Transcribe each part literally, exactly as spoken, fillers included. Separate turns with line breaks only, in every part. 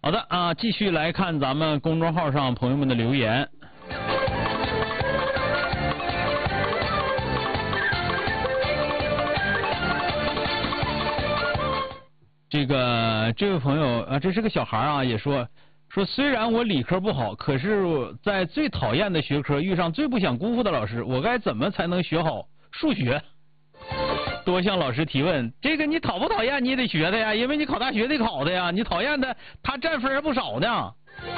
好的啊，继续来看咱们公众号上朋友们的留言。这个这位朋友啊，这是个小孩啊，也说说虽然我理科不好，可是在最讨厌的学科遇上最不想辜负的老师，我该怎么才能学好数学？多向老师提问。这个你讨不讨厌你也得学的呀，因为你考大学得考的呀。你讨厌的他占分不少呢。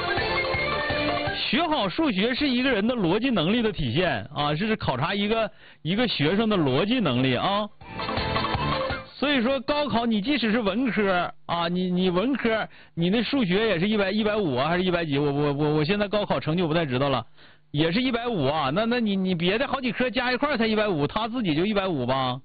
学好数学是一个人的逻辑能力的体现啊，这是考察一个一个学生的逻辑能力啊。所以说高考你即使是文科啊，你你文科你那数学也是一百一百五啊，还是一百几？我我我我现在高考成绩我不太知道了，也是一百五啊。那那你你别的好几科加一块才一百五，他自己就一百五吧。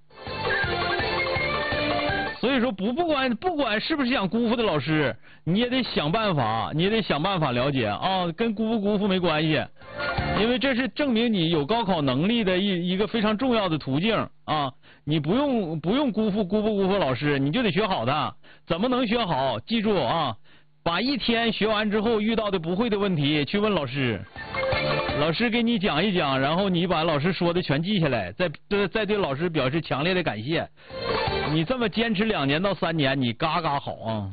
所以说不不管不管是不是想辜负的老师，你也得想办法，你也得想办法了解啊，跟辜不辜负没关系，因为这是证明你有高考能力的一一个非常重要的途径啊。你不用不用辜负辜不辜负老师，你就得学好它。怎么能学好？记住啊，把一天学完之后遇到的不会的问题去问老师，老师给你讲一讲，然后你把老师说的全记下来，再再再对老师表示强烈的感谢。你这么坚持两年到三年，你嘎嘎好啊！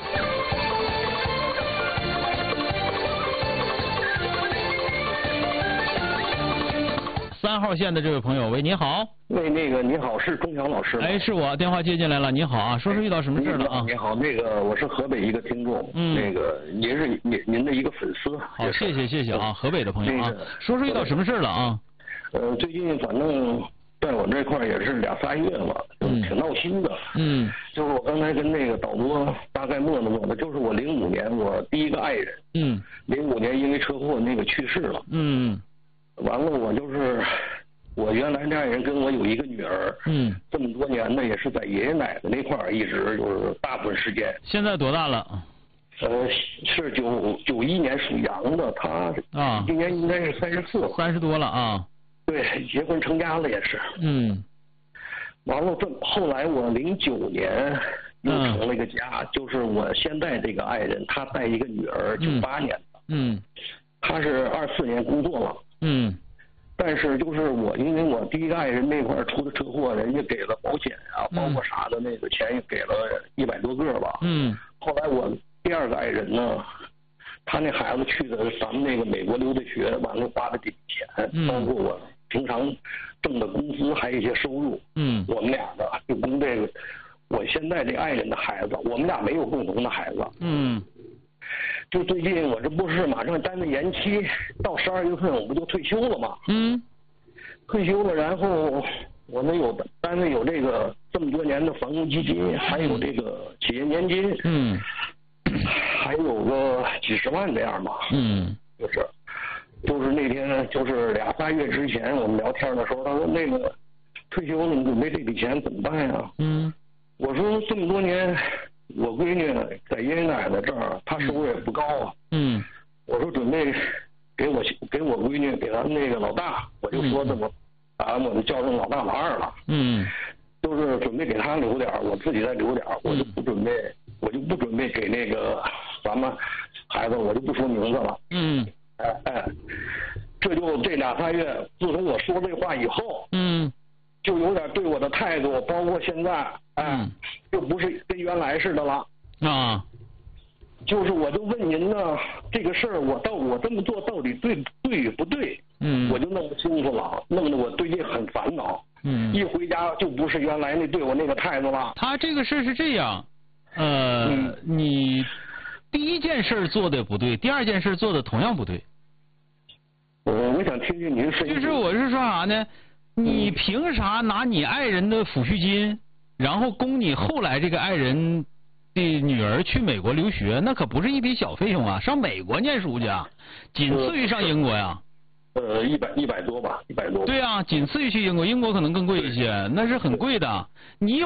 三号线的这位朋友，喂，你好。
喂，那个你好，是钟强老师吗？
哎，是我，电话接进来了。你好啊，说说遇到什么事了啊？
你好，那个我是河北一个听众，嗯，那个您是您您的一个粉丝。
好，谢谢谢谢啊，河北的朋友啊，说说遇到什么事了啊？
呃，最近反正在我这块也是俩仨月了，嗯，挺闹心的。嗯，就是我刚才跟那个导播大概磨了磨的，就是我零五年我第一个爱人，嗯，零五年因为车祸那个去世了。嗯，完了我就是。我原来这爱人跟我有一个女儿，嗯，这么多年呢，也是在爷爷奶奶那块儿一直就是大部分时间。
现在多大了？
呃，是九九一年属羊的，他啊，今年应该是三十四，
三十多了啊。
对，结婚成家了也是。嗯。完了，这后来我零九年又成了一个家，嗯、就是我现在这个爱人，他带一个女儿，九八年的。嗯。他是二四年工作了。嗯。但是就是我，因为我第一个爱人那块儿出的车祸，人家给了保险啊，包括啥的那个钱也给了一百多个吧。嗯。后来我第二个爱人呢，他那孩子去的咱们那个美国留的学，完了花了这笔钱，嗯、包括我平常挣的工资还有一些收入。嗯。我们俩的就跟这个我现在这爱人的孩子，我们俩没有共同的孩子。嗯。就最近我这不是马上单位延期，到十二月份我不就退休了吗？嗯，退休了，然后我们有单位有这个这么多年的防工基金，还有这个企业年金，嗯，还有个几十万这样吧。嗯，就是就是那天就是俩仨月之前我们聊天的时候，他说那个退休了，你准备这笔钱怎么办呀？嗯，我说这么多年。我闺女在爷爷奶奶这儿，她收入也不高啊。嗯。我说准备给我给我闺女给咱们那个老大，我就说这么把我们叫成老大老二了。嗯。就是准备给他留点，我自己再留点，我就不准备，我就不准备给那个咱们孩子，我就不说名字了。嗯。哎哎，这就这俩仨月，自从我说这话以后。嗯。就有点对我的态度，包括现在，哎，嗯、就不是跟原来似的了。啊，就是我就问您呢，这个事儿我到我这么做到底对对与不对？嗯，我就弄不清楚了，弄得我最近很烦恼。嗯，一回家就不是原来那对我那个态度了。
他这个事儿是这样，呃，嗯、你第一件事做的不对，第二件事做的同样不对。
我我想听听您说。
就是我是说啥呢？你凭啥拿你爱人的抚恤金，然后供你后来这个爱人的女儿去美国留学？那可不是一笔小费用啊！上美国念书去啊，仅次于上英国呀。
呃，一百一百多吧，一百多。
对啊，仅次于去英国，英国可能更贵一些，那是很贵的。你